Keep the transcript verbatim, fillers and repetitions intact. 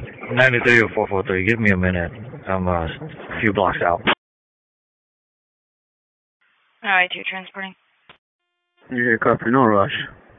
ninety-three oh four four three, give me a minute. I'm uh, a few blocks out. Alright, you're transporting. You copy, no rush.